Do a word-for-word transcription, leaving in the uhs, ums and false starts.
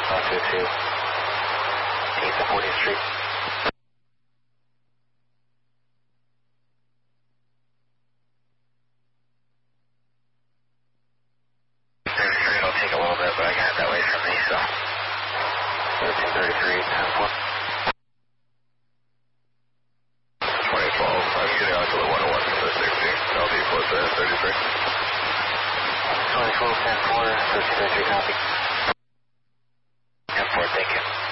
one two two, East of fortieth Street. thirty-three, it'll take a little bit, but I got it that way from me, so. thirteen thirty-three, ten four. twenty twelve, I'm getting out to the one oh one from the sixty. I'll be close to thirty-three. twenty twelve, ten four, thirteen thirty-three, copy. ten four, thank you.